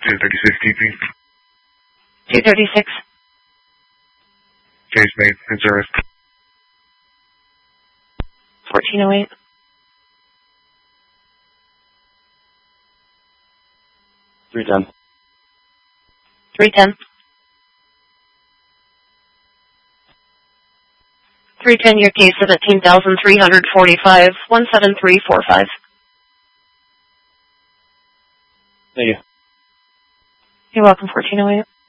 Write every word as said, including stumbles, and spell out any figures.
two thirty-six T P. two thirty-six. Case made in service. fourteen oh eight. three ten. three ten. three ten, your case seventeen thousand three hundred forty-five, one seven three four five. Thank you. You're welcome, fourteen oh eight.